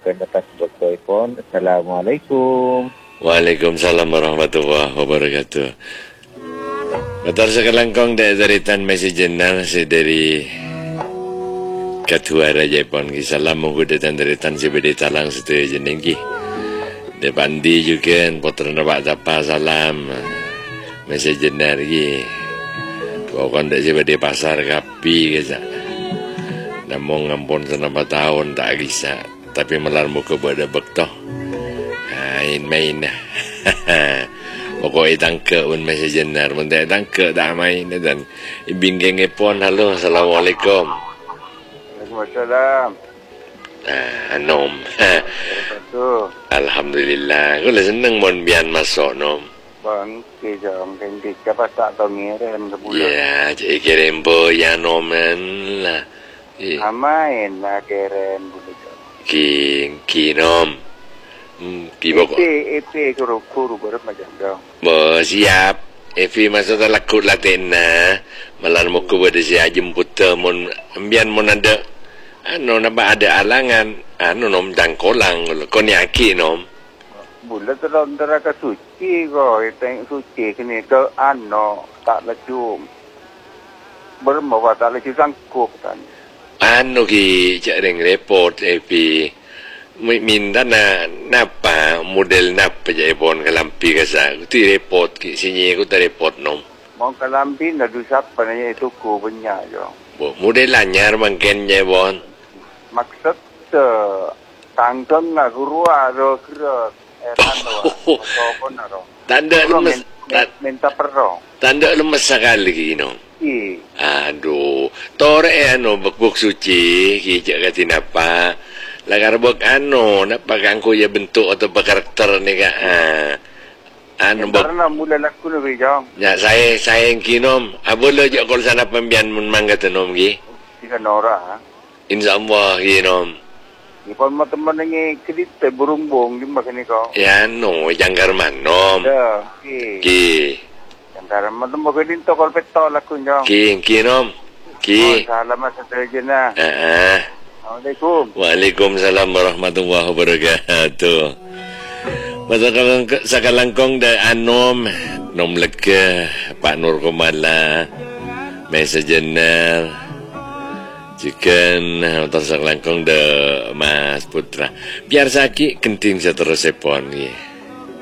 dapat sebuah telefon. Assalamualaikum. Waalaikumsalam warahmatullahi wabarakatuh. Motor sekelangkong dari tan messenger si dari Ketua Raja Pon ki salam menggunakan dari tan si bedi talang setu jeneng ki. De bandi juga potong dapat apa salam messenger ki. Bukan dak si bedi pasar kapi kesa. Namun ngampun senapa tahun tak bisa. Tapi melar muka pada bektoh. Main pokoknya tangke pun mesej jenar pun tak tangke tak main dan binggeng pun. Halo, assalamualaikum. Waalaikumsalam. Nom. Alhamdulillah. Aku lah seneng mon bian masuk nom. Bang, kejam kendik apa tak tahu ngirim sebulan. Ya, jadi kirim boya nomen lah. Amain lah kirim bulan. Ki nom. EP kuru berapa macam dong. Siap. Evi masuk dalam lakut latena. Malam muka pada saya jemput mon ambian mon ada nampak ada alangan nom dangkolang kau ni aki nom. Bulan terlalu neraka suci kau teng suci kini ke tak laju. Bermawa tak laju sangkup kan. Ki cak reng report Evi. Minta napa model napa je pon kalampi kasa tu report ki sini aku tak report nom mau kalampi na du siapa nanya itu ku banyak jo model anyar mungkin je pon maksud tangkang na gurua ro kira pon ro tanda lemes minta perro tanda lemes sekali ki nom aduh tore bek suci ki cak kati napa lagar bok nak pakai angku ya bentuk atau karakter ni ka bok karena mula laku lebih jauh ya saya yang kinom boleh je kalau sana pembian mangga tenom gi tiga nora insyaallah kinom ipon mo teman ni kedit berumbung di makan kau ya jangkar manom ki jangkar manom mo kedit to kol petol laku jauh kinom ki salam seterjena Assalamualaikum. Waalaikumsalam warahmatullahi wabarakatuh. Masa sakalangkong da nom lega Pak Nur Komala messenger chicken motor sakalangkong da Mas Putra. Biar sakit kenting seterus sepon